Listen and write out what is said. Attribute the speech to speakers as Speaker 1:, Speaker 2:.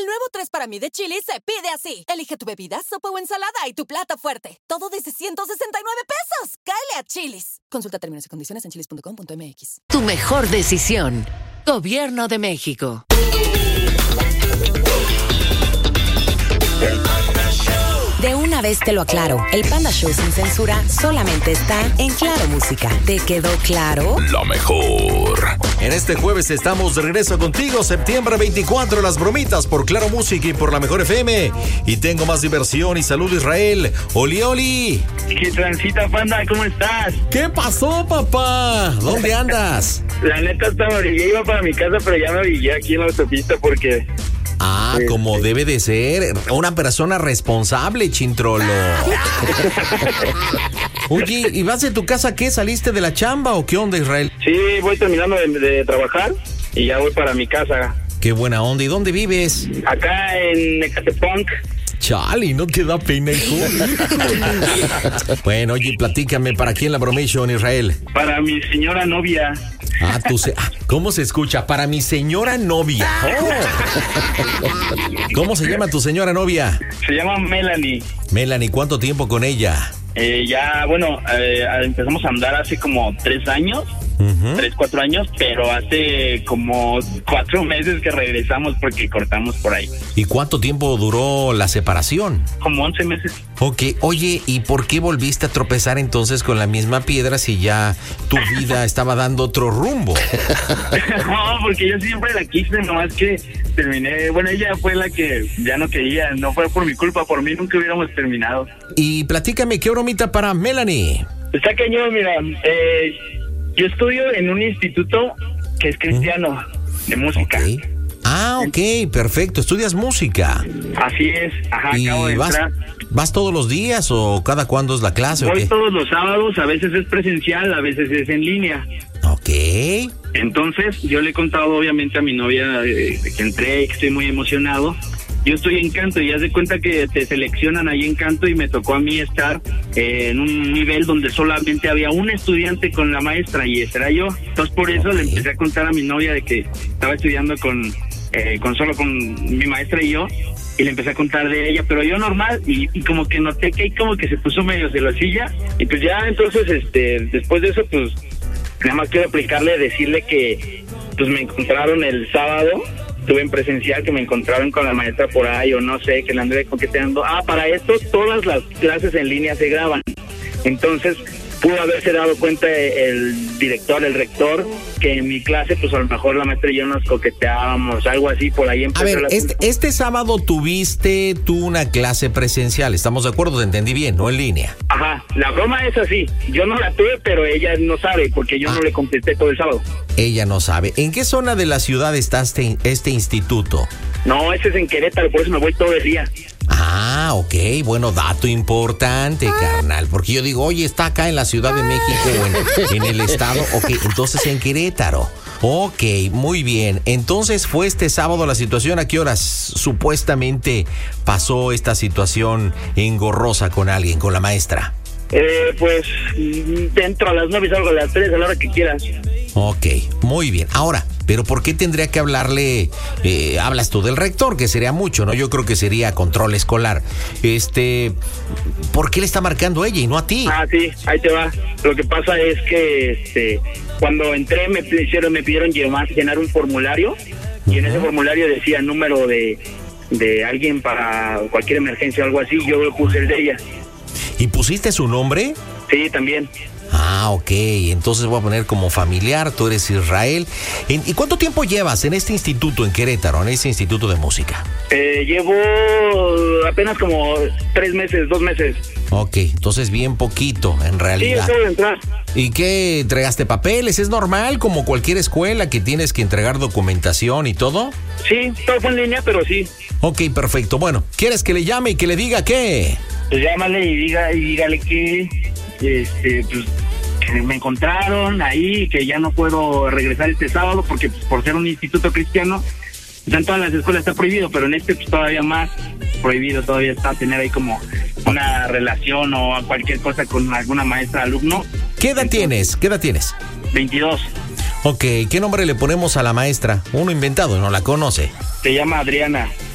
Speaker 1: El nuevo 3 para mí de Chili's se pide así. Elige tu bebida, sopa o ensalada y tu plato fuerte. Todo desde 169 pesos. ¡Cáele a Chili's! Consulta términos y condiciones en chili's.com.mx.
Speaker 2: Tu mejor decisión. Gobierno de México.
Speaker 3: De una vez te lo aclaro, el Panda Show sin censura solamente está en Claro Música. ¿Te quedó claro?
Speaker 4: Lo mejor.
Speaker 5: En este jueves estamos de regreso contigo, septiembre 24, las bromitas por Claro Música y por la Mejor FM. Y tengo más diversión y salud, Israel. ¡Oli, oli!
Speaker 6: ¿Qué transita, Panda? ¿Cómo estás?
Speaker 5: ¿Qué pasó, papá? ¿Dónde andas?
Speaker 6: La neta, yo iba para mi casa, pero ya me orillé aquí en la autopista porque...
Speaker 5: Como debe de ser. Una persona responsable, chintrolo. Oye, ¿y vas de tu casa qué? ¿Saliste de la chamba o qué onda, Israel?
Speaker 6: Sí, voy terminando de trabajar y ya voy para mi casa.
Speaker 5: Qué buena onda. ¿Y dónde vives?
Speaker 6: Acá en Ecatepec.
Speaker 5: Chale, no te da pena, hijo. Bueno, oye, platícame, ¿para quién la bromation, Israel?
Speaker 6: Para mi señora novia.
Speaker 5: ¿Cómo se escucha? Para mi señora novia. Oh. ¿Cómo se llama tu señora novia?
Speaker 6: Se llama Melanie.
Speaker 5: Melanie, ¿cuánto tiempo con ella?
Speaker 6: Empezamos a andar hace como 3 años. 3, 4 años, pero hace como 4 meses que regresamos porque cortamos por ahí.
Speaker 5: ¿Y cuánto tiempo duró la separación?
Speaker 6: Como 11 meses.
Speaker 5: Ok, oye, ¿y por qué volviste a tropezar entonces con la misma piedra si ya tu vida estaba dando otro rumbo?
Speaker 6: No, porque yo siempre la quise, nomás que terminé, ella fue la que ya no quería, no fue por mi culpa, por mí nunca hubiéramos terminado.
Speaker 5: Y platícame, ¿qué bromita para Melanie?
Speaker 6: Está cañón, mira, yo estudio en un instituto que es cristiano, de música.
Speaker 5: Okay. Ok, perfecto. ¿Estudias música?
Speaker 6: Así es,
Speaker 5: ¿Y
Speaker 6: acabo de entrar.
Speaker 5: ¿Vas todos los días o cada cuándo es la clase?
Speaker 6: Voy todos los sábados, a veces es presencial, a veces es en línea.
Speaker 5: Ok.
Speaker 6: Entonces, yo le he contado obviamente a mi novia de que entré y que estoy muy emocionado. Yo estoy en canto y haz de cuenta que te seleccionan ahí en canto y me tocó a mí estar en un nivel donde solamente había un estudiante con la maestra y ese era yo. Entonces por eso le empecé a contar a mi novia de que estaba estudiando con mi maestra y yo, y le empecé a contar de ella, pero yo normal y como que noté que ahí como que se puso medio celosilla y pues ya entonces después de eso pues nada más quiero aplicarle, decirle que pues me encontraron el sábado. Estuve en presencial, que me encontraron con la maestra por ahí, o no sé, que la anduve coqueteando. Para esto, todas las clases en línea se graban. Entonces, pudo haberse dado cuenta el director, el rector, que en mi clase, pues a lo mejor la maestra y yo nos coqueteábamos, algo así, por ahí empezó.
Speaker 5: A ver, este sábado tuviste tú una clase presencial, ¿estamos de acuerdo? Te entendí bien, no en línea.
Speaker 6: Ajá, la broma es así. Yo no la tuve, pero ella no sabe, porque yo no le contesté todo el sábado.
Speaker 5: Ella no sabe. ¿En qué zona de la ciudad está este instituto?
Speaker 6: No, ese es en Querétaro, por eso me voy todo el día.
Speaker 5: Ok, bueno, dato importante, carnal, porque yo digo, oye, está acá en la Ciudad de México, en el estado, ok, entonces en Querétaro. Ok, muy bien. Entonces fue este sábado la situación. ¿A qué horas supuestamente pasó esta situación engorrosa con alguien, con la maestra?
Speaker 6: Pues entro a las 9 y salgo a las 3, a la hora que quieras.
Speaker 5: Ok, muy bien. Ahora, ¿pero por qué tendría que hablarle? Hablas tú del rector, que sería mucho, ¿no? Yo creo que sería control escolar. ¿Por qué le está marcando ella y no a ti?
Speaker 6: Sí, ahí te va. Lo que pasa es que cuando entré me pidieron llenar un formulario, y en ese formulario decía número de alguien para cualquier emergencia o algo así. Yo puse el de ella.
Speaker 5: ¿Y pusiste su nombre?
Speaker 6: Sí, también.
Speaker 5: Ok, entonces voy a poner como familiar, tú eres Israel. ¿Y cuánto tiempo llevas en este instituto en Querétaro, en este instituto de música?
Speaker 6: Llevo apenas como 3 meses, 2 meses.
Speaker 5: Ok, entonces bien poquito, en realidad.
Speaker 6: Sí, acabo de entrar.
Speaker 5: ¿Y qué? ¿Entregaste papeles? ¿Es normal como cualquier escuela que tienes que entregar documentación y todo?
Speaker 6: Sí, todo fue en línea, pero sí.
Speaker 5: Ok, perfecto. Bueno, ¿quieres que le llame y que le diga qué?
Speaker 6: Pues llámale y dígale que pues que me encontraron ahí, que ya no puedo regresar este sábado porque pues, por ser un instituto cristiano, ya en todas las escuelas está prohibido, pero en este pues todavía más prohibido, todavía está tener ahí como una relación o cualquier cosa con alguna maestra, alumno.
Speaker 5: ¿Qué edad tienes?
Speaker 6: 22.
Speaker 5: Ok, ¿qué nombre le ponemos a la maestra? Uno inventado, no la conoce.
Speaker 6: Se llama Adriana.